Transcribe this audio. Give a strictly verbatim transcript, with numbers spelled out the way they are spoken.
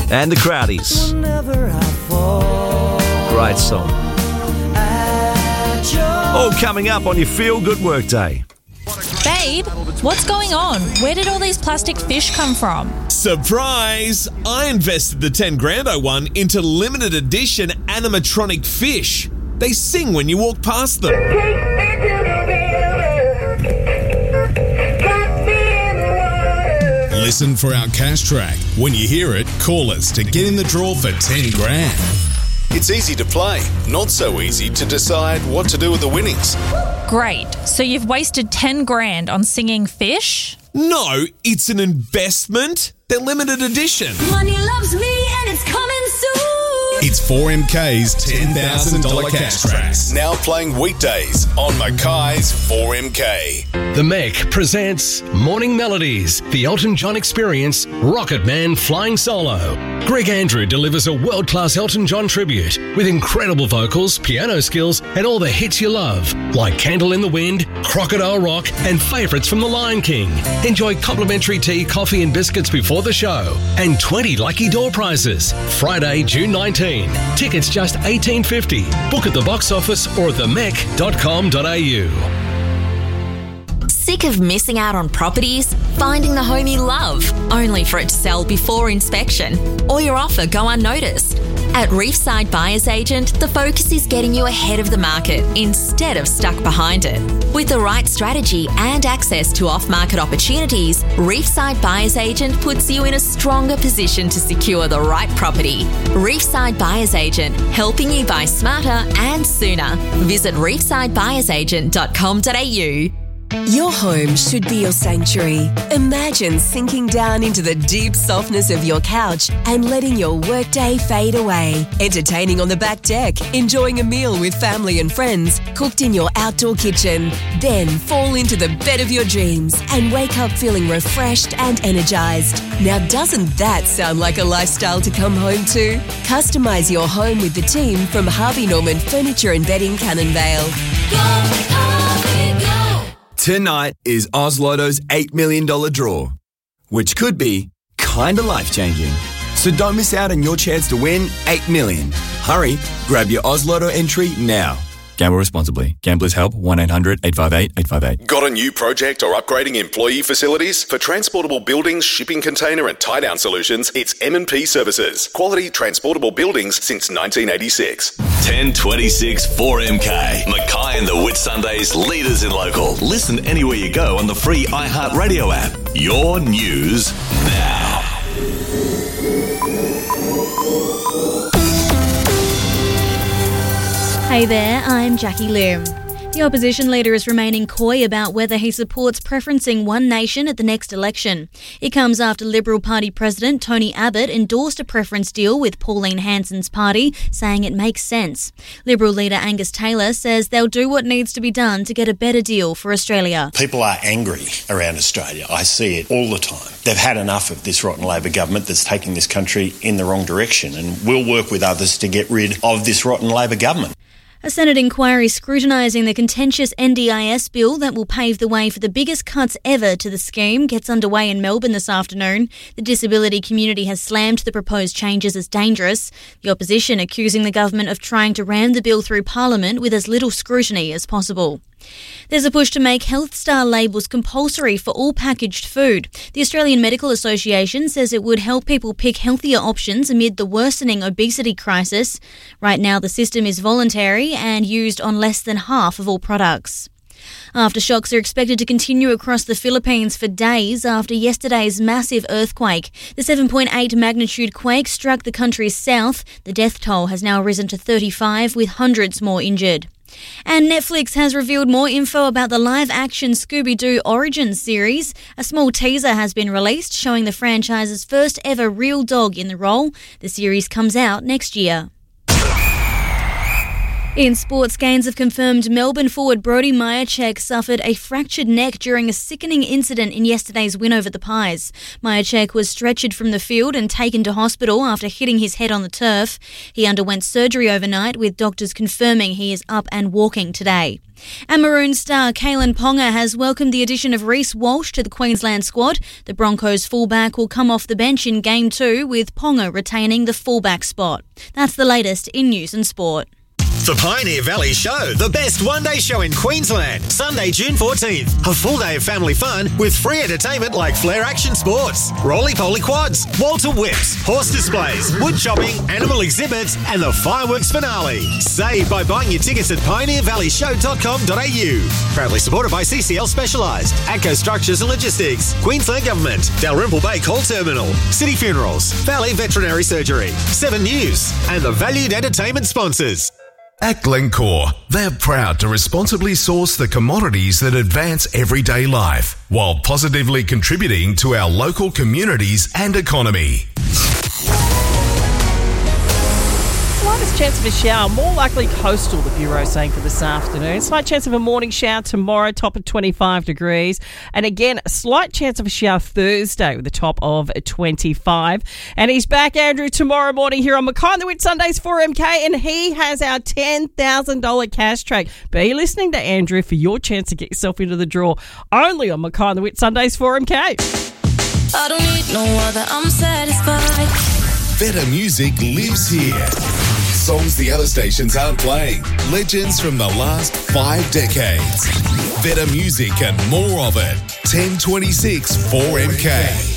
and the Crowdies. Great song. All coming up on your Feel Good Workday. Babe, what's going on? Where did all these plastic fish come from? Surprise! I invested the ten grand I won into limited edition animatronic fish. They sing when you walk past them. Listen for our cash track. When you hear it, call us to get in the draw for ten grand. It's easy to play, not so easy to decide what to do with the winnings. Great. So you've wasted ten grand on singing fish? No, it's an investment. They're limited edition. Money loves me and it's coming soon. It's four M K's ten thousand dollars cash tracks. Now playing weekdays on Mackay's four M K. The Mech presents Morning Melodies, the Elton John Experience, Rocket Man Flying Solo. Greg Andrew delivers a world-class Elton John tribute with incredible vocals, piano skills, and all the hits you love, like Candle in the Wind, Crocodile Rock, and favourites from The Lion King. Enjoy complimentary tea, coffee, and biscuits before the show, and twenty lucky door prizes. Friday, June nineteenth. Tickets just eighteen fifty. Book at the box office or at the mech dot com dot a u. Sick of missing out on properties? Finding the home you love, only for it to sell before inspection, or your offer go unnoticed? At Reefside Buyers Agent, the focus is getting you ahead of the market instead of stuck behind it. With the right strategy and access to off-market opportunities, Reefside Buyers Agent puts you in a stronger position to secure the right property. Reefside Buyers Agent, helping you buy smarter and sooner. Visit reefside buyers agent dot com dot a u. Your home should be your sanctuary. Imagine sinking down into the deep softness of your couch and letting your workday fade away. Entertaining on the back deck, enjoying a meal with family and friends, cooked in your outdoor kitchen. Then fall into the bed of your dreams and wake up feeling refreshed and energized. Now, doesn't that sound like a lifestyle to come home to? Customize your home with the team from Harvey Norman Furniture and Bedding, Cannon Vale. Go, Harvey, go. Tonight is Oz Lotto's eight million dollars draw, which could be kinda life-changing. So don't miss out on your chance to win eight million dollars. Hurry, grab your Oz Lotto entry now. Gamble responsibly. Gamblers Help, one eight hundred eight five eight eight five eight. Got a new project or upgrading employee facilities? For transportable buildings, shipping container and tie-down solutions, it's M and P Services. Quality transportable buildings since nineteen eighty-six. ten twenty-six four M K. Mackay and the Whitsundays, leaders in local. Listen anywhere you go on the free iHeartRadio app. Your news now. Hey there, I'm Jackie Lim. The opposition leader is remaining coy about whether he supports preferencing one nation at the next election. It comes after Liberal Party President Tony Abbott endorsed a preference deal with Pauline Hanson's party, saying it makes sense. Liberal leader Angus Taylor says they'll do what needs to be done to get a better deal for Australia. People are angry around Australia. I see it all the time. They've had enough of this rotten Labor government that's taking this country in the wrong direction, and we'll work with others to get rid of this rotten Labor government. A Senate inquiry scrutinising the contentious N D I S bill that will pave the way for the biggest cuts ever to the scheme gets underway in Melbourne this afternoon. The disability community has slammed the proposed changes as dangerous. The opposition accusing the government of trying to ram the bill through Parliament with as little scrutiny as possible. There's a push to make Health Star labels compulsory for all packaged food. The Australian Medical Association says it would help people pick healthier options amid the worsening obesity crisis. Right now, the system is voluntary and used on less than half of all products. Aftershocks are expected to continue across the Philippines for days after yesterday's massive earthquake. The seven point eight magnitude quake struck the country's south. The death toll has now risen to thirty-five, with hundreds more injured. And Netflix has revealed more info about the live-action Scooby-Doo Origins series. A small teaser has been released showing the franchise's first ever real dog in the role. The series comes out next year. In sports, Gains have confirmed Melbourne forward Brody Mihocek suffered a fractured neck during a sickening incident in yesterday's win over the Pies. Mihocek was stretchered from the field and taken to hospital after hitting his head on the turf. He underwent surgery overnight, with doctors confirming he is up and walking today. And Maroon star Kalen Ponga has welcomed the addition of Reece Walsh to the Queensland squad. The Broncos fullback will come off the bench in Game two, with Ponga retaining the fullback spot. That's the latest in news and sport. The Pioneer Valley Show, the best one-day show in Queensland. Sunday, June fourteenth. A full day of family fun with free entertainment like Flair Action Sports, Roly-Poly Quads, Walter Whips, horse displays, wood chopping, animal exhibits, and the fireworks finale. Save by buying your tickets at pioneer valley show dot com dot a u. Proudly supported by C C L Specialised, ATCO Structures and Logistics, Queensland Government, Dalrymple Bay Coal Terminal, City Funerals, Valley Veterinary Surgery, Seven News, and the valued entertainment sponsors. At Glencore, they're proud to responsibly source the commodities that advance everyday life while positively contributing to our local communities and economy. Slightest chance of a shower, more likely coastal, the Bureau saying for this afternoon. Slight chance of a morning shower tomorrow, top of twenty-five degrees. And again, a slight chance of a shower Thursday with a top of twenty-five. And he's back, Andrew, tomorrow morning here on Mackay and the Wit Sundays four M K, and he has our ten thousand dollars cash track. Be listening to Andrew for your chance to get yourself into the draw, only on Mackay and the Wit Sundays four M K. I don't need no other, I'm satisfied. Better music lives here. Songs the other stations aren't playing. Legends from the last five decades. Better music and more of it. ten twenty-six four M K.